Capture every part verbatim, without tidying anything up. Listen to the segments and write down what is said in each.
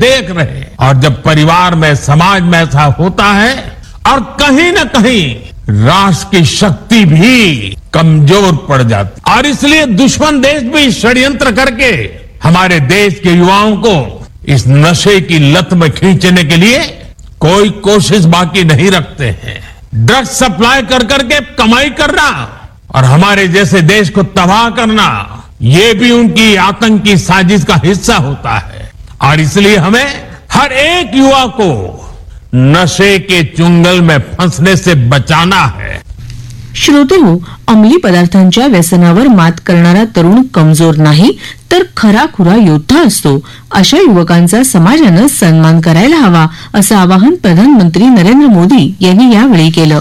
देख रहे हैं। और जब परिवार में, समाज में ऐसा होता है और कहीं न कहीं राष्ट्र की शक्ति भी कमजोर पड़ जाती, और इसलिए दुश्मन देश भी षड्यंत्र करके हमारे देश के युवाओं को इस नशे की लत में खींचने के लिए कोई कोशिश बाकी नहीं रखते हैं। ड्रग्स सप्लाई कर करके कमाई करना और हमारे जैसे देश को तबाह करना, ये भी उनकी आतंकी साजिश का हिस्सा होता है। और इसलिए हमें हर एक युवा को नशे के चुंगल में फंसने से बचाना है। श्रोतेहो, अंमली पदार्थांच्या व्यसनावर मात करणारा तरुण कमजोर नाही तर खराखुरा योद्धा असतो, अशा युवकांचा समाजानं सन्मान करायला हवा, असं आवाहन प्रधानमंत्री नरेंद्र मोदी यांनी यावेळी केलं।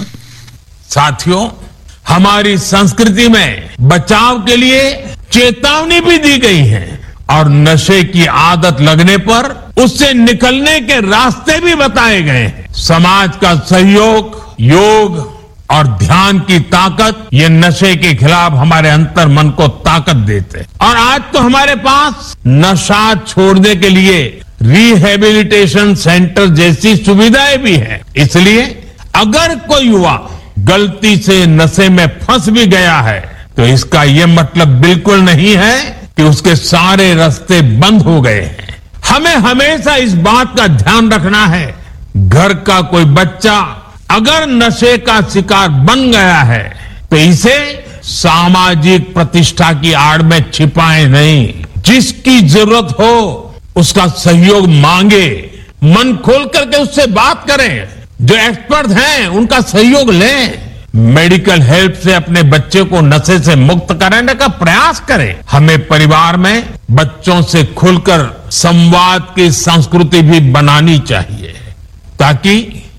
साथियों, हमारी संस्कृति में बचाव के लिए चेतावनी भी दी गई है और नशे की आदत लगने पर उससे निकलने के रास्ते भी बताए गए हैं। समाज का सहयोग, योग और ध्यान की ताकत, ये नशे के खिलाफ हमारे अंतर मन को ताकत देते। और आज तो हमारे पास नशा छोड़ने के लिए रिहेबिलिटेशन सेंटर जैसी सुविधाएं भी है। इसलिए अगर कोई युवा गलती से नशे में फंस भी गया है तो इसका ये मतलब बिल्कुल नहीं है कि उसके सारे रास्ते बंद हो गए हैं। हमें हमेशा इस बात का ध्यान रखना है, घर का कोई बच्चा अगर नशे का शिकार बन गया है तो इसे सामाजिक प्रतिष्ठा की आड़ में छिपाए नहीं। जिसकी जरूरत हो उसका सहयोग मांगे, मन खोल करके उससे बात करें, जो एक्सपर्ट हैं उनका सहयोग लें, मेडिकल हेल्प से अपने बच्चे को नशे से मुक्त कराने का प्रयास करें। हमें परिवार में बच्चों से खुलकर संवाद की संस्कृति भी बनानी चाहिए ताकि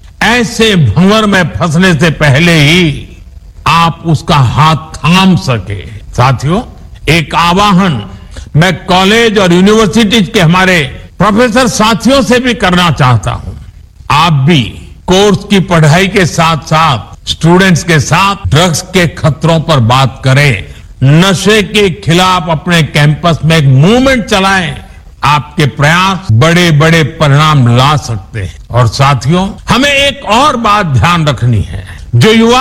ऐसे भंवर में फंसने से पहले ही आप उसका हाथ थाम सके। साथियों, एक आवाहन मैं कॉलेज और यूनिवर्सिटीज के हमारे प्रोफेसर साथियों से भी करना चाहता हूं। आप भी कोर्स की पढ़ाई के साथ साथ स्टूडेंट्स के साथ ड्रग्स के खतरों पर बात करें, नशे के खिलाफ अपने कैंपस में एक मूवमेंट चलाएं। आपके प्रयास बड़े बड़े परिणाम ला सकते हैं। और साथियों, हमें एक और बात ध्यान रखनी है, जो युवा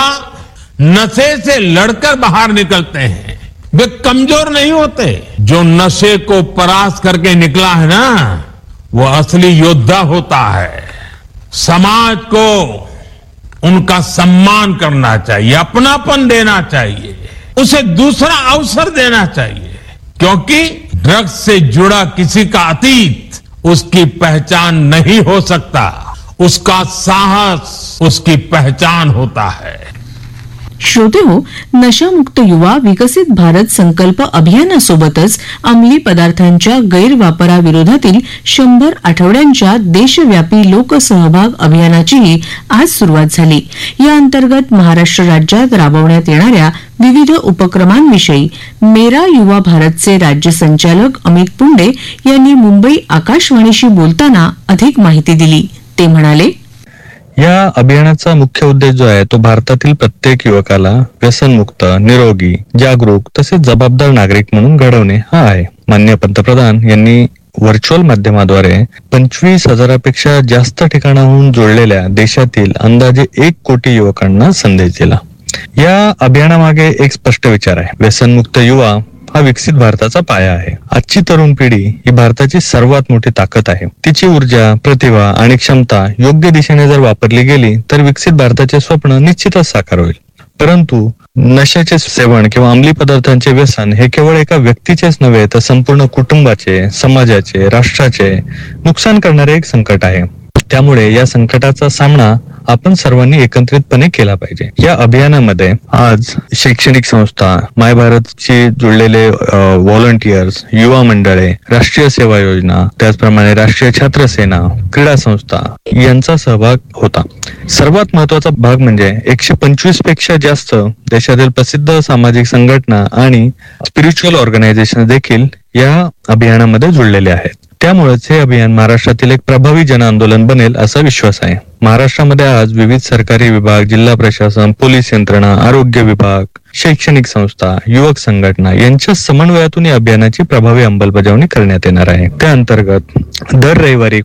नशे से लड़कर बाहर निकलते हैं वे कमजोर नहीं होते। जो नशे को परास्त करके निकला है ना, वो असली योद्धा होता है। समाज को उनका सम्मान करना चाहिए, अपनापन देना चाहिए, उसे दूसरा अवसर देना चाहिए, क्योंकि ड्रग्स से जुड़ा किसी का अतीत उसकी पहचान नहीं हो सकता, उसका साहस उसकी पहचान होता है। श्रोते हो, नशामुक्त युवा विकसित भारत संकल्प अभियानासोबतच अंमली पदार्थांच्या गैरवापराविरोधातील शंभर आठवड्यांच्या देशव्यापी लोकसहभाग अभियानाचीही आज सुरुवात झाली। या अंतर्गत महाराष्ट्र राज्यात राबवण्यात येणाऱ्या विविध उपक्रमांविषयी मेरा युवा भारतचे राज्य संचालक अमित पुंडे यांनी मुंबई आकाशवाणीशी बोलताना अधिक माहिती दिली। ते म्हणाले, या अभियानाचा मुख्य उद्देश जो आहे तो भारतातील प्रत्येक युवकाला व्यसनमुक्त, निरोगी, जागरूक तसेच जबाबदार नागरिक म्हणून घडवणे हा आहे। माननीय पंतप्रधान यांनी व्हर्च्युअल माध्यमाद्वारे पंचवीस हजारापेक्षा जास्त ठिकाणाहून जोडलेल्या देशातील अंदाजे एक कोटी युवकांना संदेश दिला। या अभियानामागे एक स्पष्ट विचार आहे, व्यसनमुक्त युवा हा विकसित भारताचा पाया आहे। आजची तरुण पिढी ही भारताची सर्वात मोठी ताकद आहे। तिची ऊर्जा, प्रतिभा आणि क्षमता योग्य दिशेने जर वापरली गेली तर विकसित भारताचे स्वप्न निश्चितच साकार होईल। परंतु नशाचे सेवन किंवा अंमली पदार्थांचे व्यसन हे केवळ एका व्यक्तीचेच नव्हे तर संपूर्ण कुटुंबाचे, समाजाचे, राष्ट्राचे नुकसान करणारे एक संकट आहे। त्यामुळे या संकटाचा सामना आपण सर्वांनी एकत्रितपणे केला पाहिजे। या अभियानामध्ये आज शैक्षणिक संस्था, माय भारतशी जुळलेले व्हॉलंटियर्स, युवा मंडळे, राष्ट्रीय सेवा योजना, त्याचप्रमाणे राष्ट्रीय छात्र सेना, क्रीडा संस्था यांचा सहभाग होता। सर्वात महत्वाचा भाग म्हणजे एकशे पंचवीस पेक्षा जास्त देशातील प्रसिद्ध सामाजिक संघटना आणि स्पिरिच्युअल ऑर्गनायझेशन देखील या अभियानामध्ये जुळलेले आहेत। त्यामुळेच हे अभियान महाराष्ट्रातील एक प्रभावी जन आंदोलन बनेल असा विश्वास आहे। महाराष्ट्रामध्ये आज विविध सरकारी विभाग, जिल्हा प्रशासन, पोलीस यंत्रणा, आरोग्य विभाग, शैक्षणिक संस्था, युवक संघटना यांच्या समन्वयातून या अभियानाची प्रभावी अंमलबजावणी करण्यात येणार आहे। त्या अंतर्गत दर रविवारी